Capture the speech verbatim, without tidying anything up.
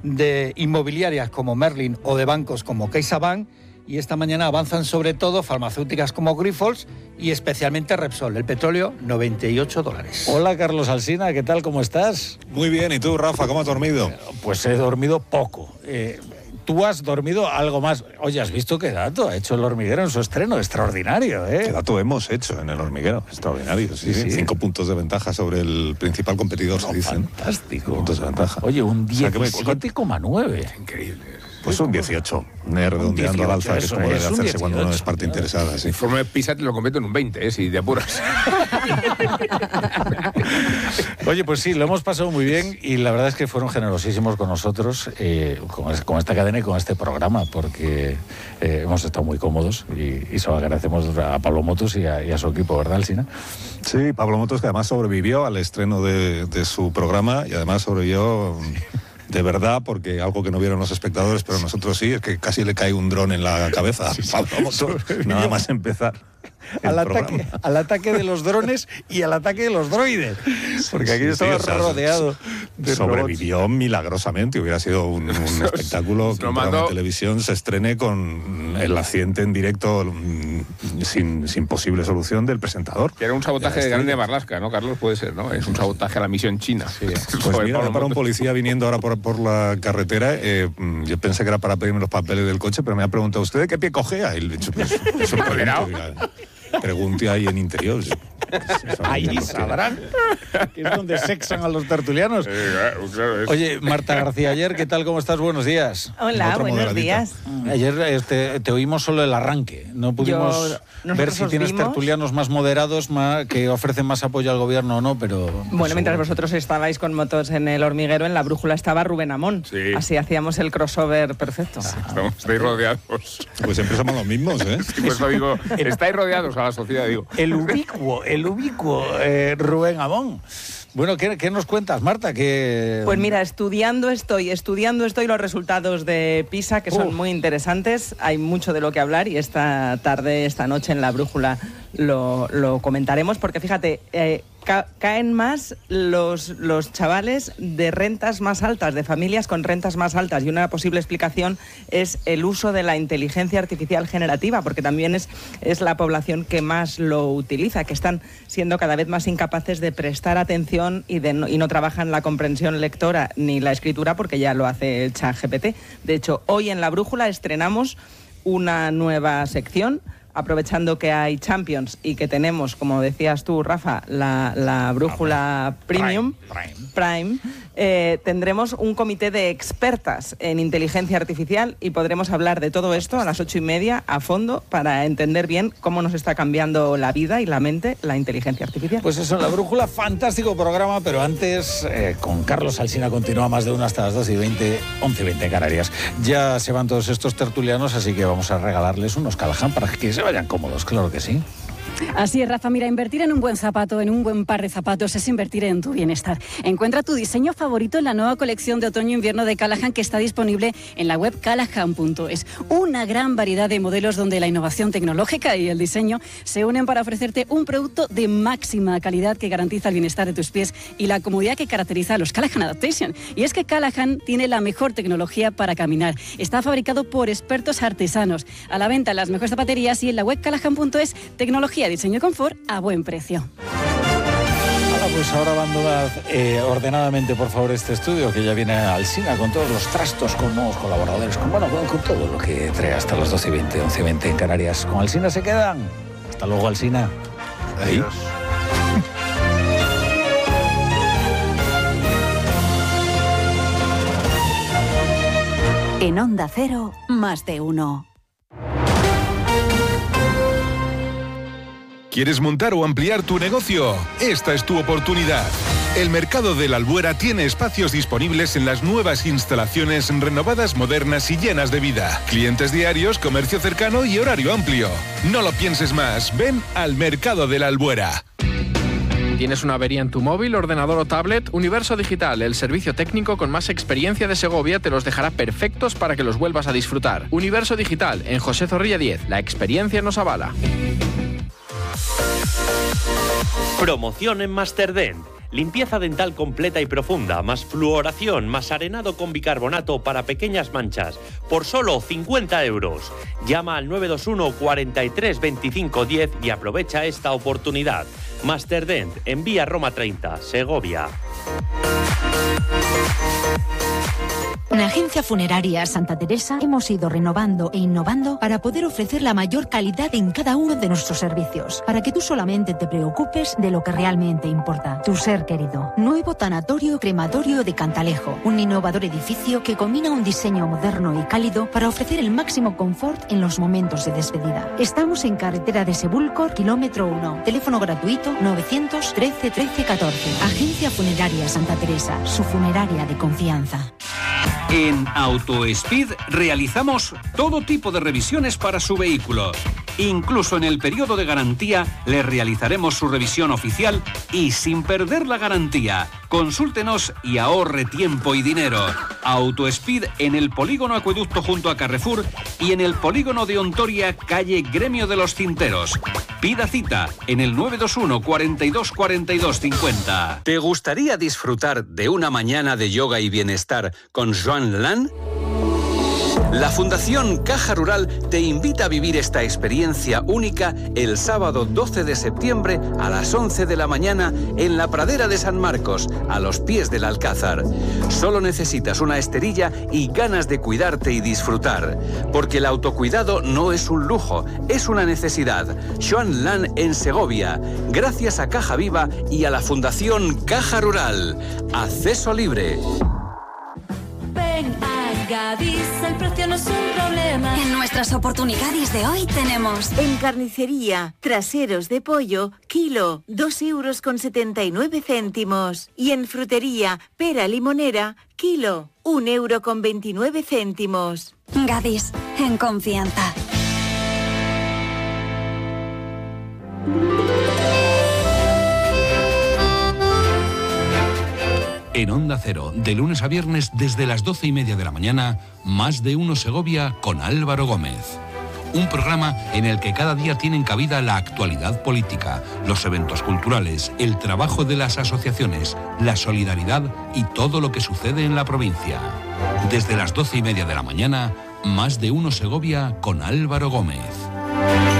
de inmobiliarias como Merlin o de bancos como CaixaBank, y esta mañana avanzan sobre todo farmacéuticas como Grifols y especialmente Repsol. El petróleo, noventa y ocho dólares. Hola, Carlos Alsina, ¿qué tal? ¿Cómo estás? Muy bien, ¿y tú, Rafa, cómo has dormido? Pues he dormido poco. Eh, tú has dormido algo más. Oye, ¿has visto qué dato ha hecho El Hormiguero en su estreno? Extraordinario, ¿eh? ¿Qué dato hemos hecho en El Hormiguero? Extraordinario, sí, Sí, sí. sí. Cinco puntos de ventaja sobre el principal competidor, No, se dice. fantástico. Cinco puntos de ventaja. Oye, un O sea, que me- diecisiete coma nueve. Increíble. Pues un dieciocho, redondeando al alza, que es eso como es, debe un hacerse cuando uno es dieciocho, parte claro. interesada. Sí. El informe de PISA te lo convierto en un veinte, ¿eh? Si te apuras. Oye, pues sí, lo hemos pasado muy bien y la verdad es que fueron generosísimos con nosotros, eh, con, es- con esta cadena y con este programa, porque eh, hemos estado muy cómodos y, y se lo agradecemos a Pablo Motos y a, y a su equipo, ¿verdad, Alsina? Sí, Pablo Motos, que además sobrevivió al estreno de, de su programa y además sobrevivió de verdad, porque algo que no vieron los espectadores, pero nosotros sí, es que casi le cae un dron en la cabeza a Pablo Motos, nada más empezar. el Al programa. ataque, al ataque de los drones y al ataque de los droides. Porque aquí Sí, sí, estaba o sea, rodeado de sobrevivió robots. milagrosamente. Hubiera sido un, un espectáculo que Lo un mandó- programa de televisión se estrene con el accidente en directo mm, sin, sin posible solución del presentador. Que era un sabotaje de Grande Marlaska, ¿no, Carlos? Puede ser, ¿no? Es un sabotaje a la misión china. Pues mira, me para un policía viniendo ahora por, por la carretera. Eh, mm, yo pensé que era para pedirme los papeles del coche, pero me ha preguntado, ¿usted de qué pie cogea? Y le he dicho, pues, eso ¿Moderado? pregunto, diga, pregunte ahí en interior. Ahí sabrán, que es donde sexan a los tertulianos. Eh, claro, claro, es- Oye, Marta García Ayer, ¿qué tal? ¿Cómo estás? Buenos días. Hola, Otra buenos moderadita. días. Ayer este, te oímos solo el arranque. No pudimos Yo- nosotros ver si os tienes vimos. tertulianos más moderados, más, que ofrecen más apoyo al gobierno o no, pero... Bueno, mientras seguro. vosotros estabais con motos en El Hormiguero, en la brújula estaba Rubén Amón. Sí. Así hacíamos el crossover perfecto. Estamos, estáis rodeados. Pues siempre somos los mismos, ¿eh? Y por eso digo, estáis rodeados a la sociedad, digo. El ubicuo, el ubicuo eh, Rubén Amón. Bueno, ¿qué, qué nos cuentas, Marta? Que... Pues mira, estudiando estoy, estudiando estoy los resultados de PISA, que son Uf. muy interesantes. Hay mucho de lo que hablar y esta tarde, esta noche en la brújula lo, lo comentaremos, porque fíjate, eh, ca- caen más los, los chavales de rentas más altas, de familias con rentas más altas, y una posible explicación es el uso de la inteligencia artificial generativa, porque también es, es la población que más lo utiliza, que están siendo cada vez más incapaces de prestar atención y, de no, y no trabajan la comprensión lectora ni la escritura, porque ya lo hace el ChatGPT. De hecho, hoy en La Brújula estrenamos una nueva sección, aprovechando que hay Champions y que tenemos, como decías tú, Rafa, la, la brújula Premium, Prime, Prime, eh, tendremos un comité de expertas en inteligencia artificial y podremos hablar de todo esto a las ocho y media a fondo para entender bien cómo nos está cambiando la vida y la mente la inteligencia artificial. Pues eso, en La Brújula, fantástico programa, pero antes, eh, con Carlos Alsina continúa más de una hasta las dos y veinte, once y veinte en Canarias. Ya se van todos estos tertulianos, así que vamos a regalarles unos Callahan para que se vayan cómodos, claro que sí. Así es, Rafa. Mira, invertir en un buen zapato, en un buen par de zapatos, es invertir en tu bienestar. Encuentra tu diseño favorito en la nueva colección de otoño-invierno de Callahan, que está disponible en la web callahan punto es. Una gran variedad de modelos donde la innovación tecnológica y el diseño se unen para ofrecerte un producto de máxima calidad que garantiza el bienestar de tus pies y la comodidad que caracteriza a los Callahan Adaptation. Y es que Callahan tiene la mejor tecnología para caminar. Está fabricado por expertos artesanos. A la venta en las mejores zapaterías y en la web callahan punto es. Tecnología, diseño y confort a buen precio. Ahora, pues ahora abandonad eh, ordenadamente, por favor, este estudio, que ya viene Alsina con todos los trastos, con nuevos colaboradores, con, bueno, con, con todo lo que trae hasta las doce y veinte, once y veinte en Canarias. Con Alsina se quedan. Hasta luego, Alsina. Ahí. En Onda Cero, más de uno. ¿Quieres montar o ampliar tu negocio? Esta es tu oportunidad. El Mercado de la Albuera tiene espacios disponibles en las nuevas instalaciones renovadas, modernas y llenas de vida. Clientes diarios, comercio cercano y horario amplio. No lo pienses más. Ven al Mercado de la Albuera. ¿Tienes una avería en tu móvil, ordenador o tablet? Universo Digital, el servicio técnico con más experiencia de Segovia, te los dejará perfectos para que los vuelvas a disfrutar. Universo Digital, en José Zorrilla diez. La experiencia nos avala. Promoción en Masterdent. Limpieza dental completa y profunda, más fluoración, más arenado con bicarbonato para pequeñas manchas, por solo cincuenta euros. Llama al nueve dos uno, cuarenta y tres, veinticinco, diez y aprovecha esta oportunidad. Masterdent, en Vía Roma treinta, Segovia. En Agencia Funeraria Santa Teresa hemos ido renovando e innovando para poder ofrecer la mayor calidad en cada uno de nuestros servicios, para que tú solamente te preocupes de lo que realmente importa, tu ser querido. Nuevo tanatorio crematorio de Cantalejo, un innovador edificio que combina un diseño moderno y cálido para ofrecer el máximo confort en los momentos de despedida. Estamos en carretera de Sebúlcor, kilómetro uno. Teléfono gratuito novecientos trece trece catorce. Agencia Funeraria Santa Teresa, su funeraria de confianza. En AutoSpeed realizamos todo tipo de revisiones para su vehículo. Incluso en el periodo de garantía le realizaremos su revisión oficial y sin perder la garantía. Consúltenos y ahorre tiempo y dinero. AutoSpeed en el Polígono Acueducto junto a Carrefour y en el Polígono de Ontoria, calle Gremio de los Cinteros. Pida cita en el nueve dos uno, cuarenta y dos, cuarenta y dos, cincuenta. ¿Te gustaría disfrutar de una mañana de yoga y bienestar con Joan Lan? La Fundación Caja Rural te invita a vivir esta experiencia única el sábado doce de septiembre a las once de la mañana en la pradera de San Marcos, a los pies del Alcázar. Solo necesitas una esterilla y ganas de cuidarte y disfrutar, porque el autocuidado no es un lujo, es una necesidad. Joan Lan en Segovia, gracias a Caja Viva y a la Fundación Caja Rural. Acceso libre. Ven a Gadis, el precio no es un problema. En nuestras oportunidades de hoy tenemos... En carnicería, traseros de pollo, kilo, dos euros con setenta y nueve céntimos. Y en frutería, pera limonera, kilo, un euro con veintinueve céntimos. Gadis, en confianza. En Onda Cero, de lunes a viernes desde las doce y media de la mañana, Más de Uno Segovia con Álvaro Gómez. Un programa en el que cada día tienen cabida la actualidad política, los eventos culturales, el trabajo de las asociaciones, la solidaridad y todo lo que sucede en la provincia. Desde las doce y media de la mañana, Más de Uno Segovia con Álvaro Gómez.